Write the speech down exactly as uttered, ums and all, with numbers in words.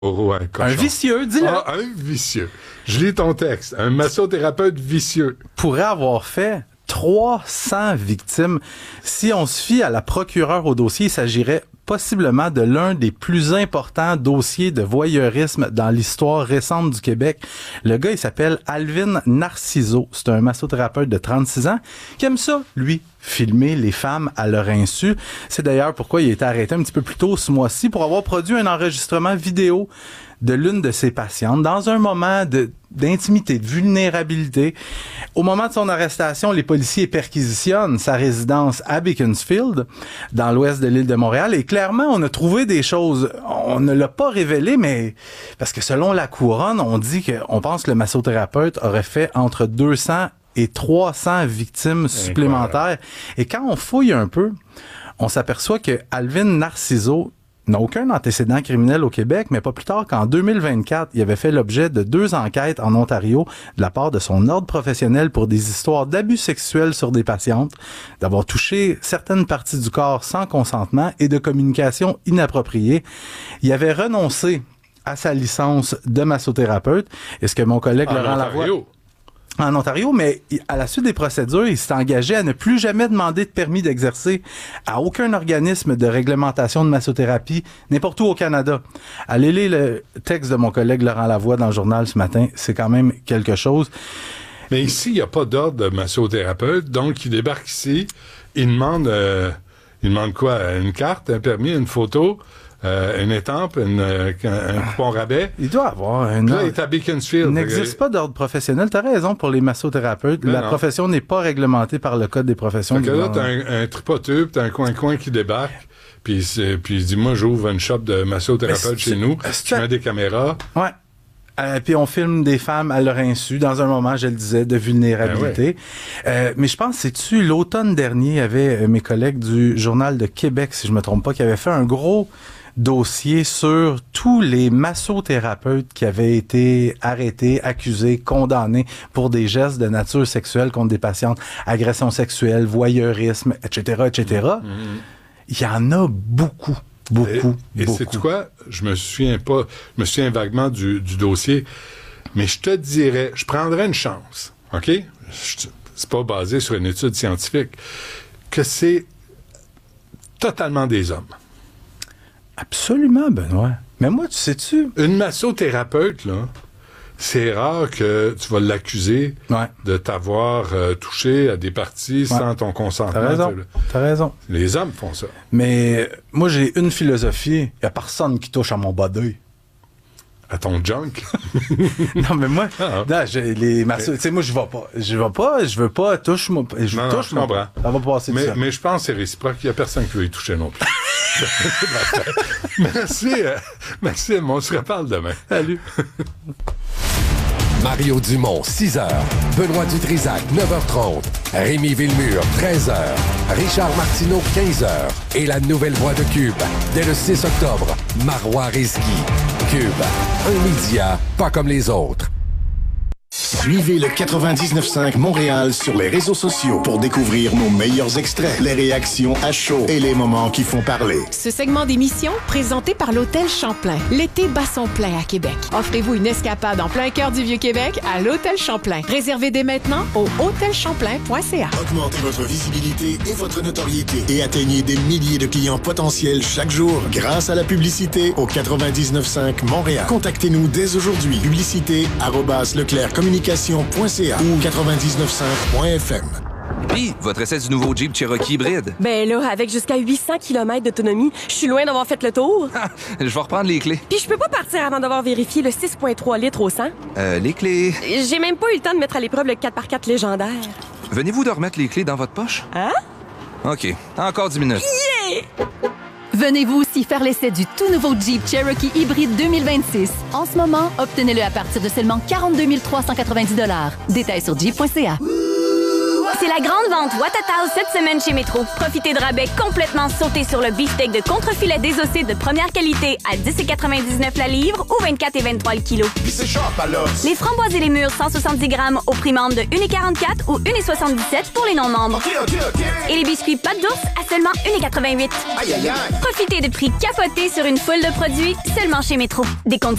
Oh, un cochon. Un vicieux, dis-le. Ah, un vicieux. Je lis ton texte. Un massothérapeute vicieux. Pourrait avoir fait trois cents victimes. Si on se fie à la procureure au dossier, il s'agirait possiblement de l'un des plus importants dossiers de voyeurisme dans l'histoire récente du Québec. Le gars, il s'appelle Alvin Narciso. C'est un massothérapeute de trente-six ans qui aime ça, lui, filmer les femmes à leur insu. C'est d'ailleurs pourquoi il a été arrêté un petit peu plus tôt ce mois-ci pour avoir produit un enregistrement vidéo de l'une de ses patientes dans un moment de, d'intimité, de vulnérabilité. Au moment de son arrestation, les policiers perquisitionnent sa résidence à Beaconsfield, dans l'ouest de l'île de Montréal, et clairement, on a trouvé des choses. On ne l'a pas révélé, mais parce que selon la couronne, on dit que, on pense que le massothérapeute aurait fait entre deux cents et trois cents victimes supplémentaires. Et quand on fouille un peu, on s'aperçoit que Alvin Narciso n'a aucun antécédent criminel au Québec, mais pas plus tard qu'en deux mille vingt-quatre, il avait fait l'objet de deux enquêtes en Ontario de la part de son ordre professionnel pour des histoires d'abus sexuels sur des patientes, d'avoir touché certaines parties du corps sans consentement et de communication inappropriée. Il avait renoncé à sa licence de massothérapeute. Et ce que mon collègue en Laurent Ontario. Lavoie... En Ontario, mais à la suite des procédures, il s'est engagé à ne plus jamais demander de permis d'exercer à aucun organisme de réglementation de massothérapie, n'importe où au Canada. Allez lire le texte de mon collègue Laurent Lavoie dans le journal ce matin, c'est quand même quelque chose. Mais ici, il n'y a pas d'ordre de massothérapeute, donc il débarque ici, il demande, euh, il demande quoi? Une carte, un permis, une photo, euh, une étampe, une, euh, un coupon rabais. Il doit avoir un Là, ordre. il est à Beaconsfield. Il n'existe pas d'ordre professionnel. T'as raison pour les massothérapeutes. Mais la non. profession n'est pas réglementée par le Code des professions. Fait que là, du- t'as un, un tripoteux, puis t'as un coin-coin qui débarque, puis, c'est, puis il dit, moi, j'ouvre une shop de massothérapeute Est-ce chez que- nous, est-ce tu que- mets des caméras. Ouais. Euh, puis on filme des femmes à leur insu dans un moment, je le disais, de vulnérabilité. Euh, mais je pense, c'est-tu, l'automne dernier, il y avait euh, mes collègues du Journal de Québec, si je me trompe pas, qui avaient fait un gros dossier sur tous les massothérapeutes qui avaient été arrêtés, accusés, condamnés pour des gestes de nature sexuelle contre des patientes, agressions sexuelles, voyeurisme, et cetera, et cetera. Il y en a beaucoup. Beaucoup, Et, et beaucoup. c'est quoi? Je me souviens pas, je me souviens vaguement du, du dossier, mais je te dirais, je prendrais une chance, OK? Je- c'est pas basé sur une étude scientifique, que c'est totalement des hommes. Absolument, Benoît. Mais moi, tu sais-tu... Une massothérapeute, là, c'est rare que tu vas l'accuser Ouais. de t'avoir euh, touché à des parties sans Ouais. ton consentement. T'as raison. T'as raison. Les hommes font ça. Mais moi, j'ai une philosophie. Il n'y a personne qui touche à mon body. À ton junk. Non, mais moi, Ah. non, j'ai les masseurs. Tu sais, moi, je vais pas. Je vais pas, je veux pas touche moi. Je Non, touche je moi. comprends. Ça va passer mais, tout ça. mais je pense que c'est réciproque. Il n'y a personne qui veut y toucher non plus. Merci, euh, Maxime. On se reparle demain. Salut. Mario Dumont, six heures. Benoît Dutrisac, neuf heures trente. Rémi Villemure, treize heures. Richard Martineau, quinze heures. Et la nouvelle voix de Cube, dès le six octobre, Marois Risky. Cube, un média pas comme les autres. Suivez le quatre-vingt-dix-neuf cinq Montréal sur les réseaux sociaux pour découvrir nos meilleurs extraits, les réactions à chaud et les moments qui font parler. Ce segment d'émission, présenté par l'Hôtel Champlain. L'été bat son plein à Québec. Offrez-vous une escapade en plein cœur du Vieux-Québec à l'Hôtel Champlain. Réservez dès maintenant au hôtel champlain point c a. Augmentez votre visibilité et votre notoriété et atteignez des milliers de clients potentiels chaque jour grâce à la publicité au quatre-vingt-dix-neuf cinq Montréal. Contactez-nous dès aujourd'hui. Publicité arobase leclerc communication point c a ou quatre-vingt-dix-neuf cinq point f m. Puis, votre essai du nouveau Jeep Cherokee hybride. Ben là, avec jusqu'à huit cents kilomètres d'autonomie, je suis loin d'avoir fait le tour. Je vais reprendre les clés. Puis je peux pas partir avant d'avoir vérifié le six virgule trois litres au cent. Euh, les clés. J'ai même pas eu le temps de mettre à l'épreuve le quatre par quatre légendaire. Venez-vous de remettre les clés dans votre poche? Hein? OK. Encore dix minutes. Venez-vous aussi faire l'essai du tout nouveau Jeep Cherokee hybride deux mille vingt-six. En ce moment, obtenez-le à partir de seulement quarante-deux mille trois cent quatre-vingt-dix dollars. Détails sur jeep point c a. C'est la grande vente Watatao cette semaine chez Métro. Profitez de rabais complètement sautés sur le beefsteak de contrefilet désossé de première qualité à dix virgule quatre-vingt-dix-neuf la livre ou vingt-quatre et vingt-trois le kilo. Puis c'est sharp à l'os. Les framboises et les mûres cent soixante-dix grammes au prix membre de un virgule quarante-quatre ou un virgule soixante-dix-sept pour les non-membres. OK, OK, OK. Et les biscuits pâte d'ours à seulement un virgule quatre-vingt-huit. Aïe, aïe, aïe. Profitez de prix capotés sur une foule de produits seulement chez Métro. Des